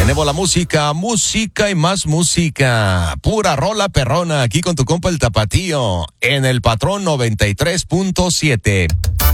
Tenemos la música y más música. Pura rola perrona aquí con tu compa el Tapatío en el Patrón 93.7.